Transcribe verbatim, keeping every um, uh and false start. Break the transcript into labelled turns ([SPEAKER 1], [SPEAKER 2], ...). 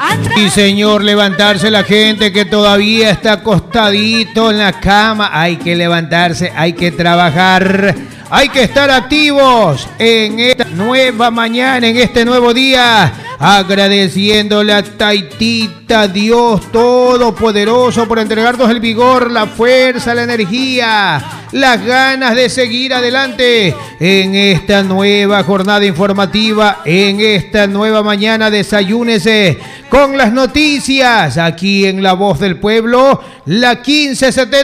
[SPEAKER 1] Y señor, levantarse la gente que todavía está acostadito en la cama. Hay que levantarse, hay que trabajar, hay que estar activos en esta nueva mañana, en este nuevo día, agradeciéndole a Taitita, Dios Todopoderoso, por entregarnos el vigor, la fuerza, la energía, las ganas de seguir adelante en esta nueva jornada informativa, en esta nueva mañana. Desayúnese con las noticias aquí en La Voz del Pueblo, la quince setenta.